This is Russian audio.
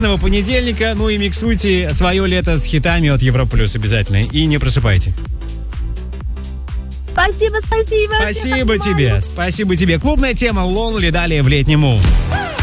понедельника. Ну и миксуйте свое лето с хитами от Европа Плюс обязательно. И не просыпайте. Спасибо. Спасибо тебе. Клубная тема Lonely далее в летнем Move.